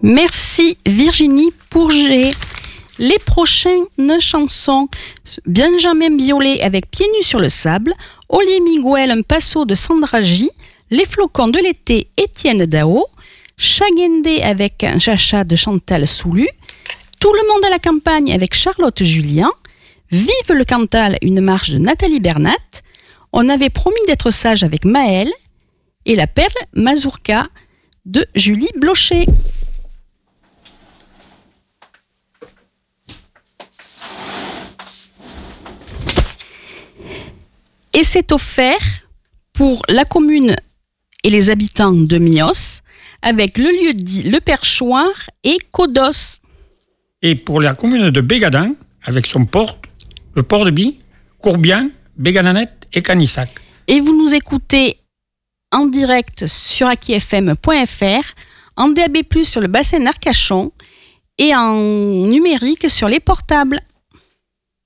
Merci Virginie Pourget. Les prochaines chansons, Benjamin Biolay avec Pieds nus sur le sable, Olivier Miguel, un passo de Sandra J, Les flocons de l'été, Étienne Dao, Chagendé avec un chacha de Chantal Soulu, Tout le monde à la campagne avec Charlotte Julien, Vive le Cantal, une marche de Nathalie Bernat, On avait promis d'être sage avec Maëlle et La perle Mazurka de Julie Blocher. Et c'est offert pour la commune et les habitants de Mios, avec le lieu dit Le Perchoir et Codos. Et pour la commune de Bégadan, avec son port, le port de Bi, Courbian, Bégadanette et Canissac. Et vous nous écoutez en direct sur akifm.fr, en DAB+, sur le bassin d'Arcachon et en numérique sur les portables.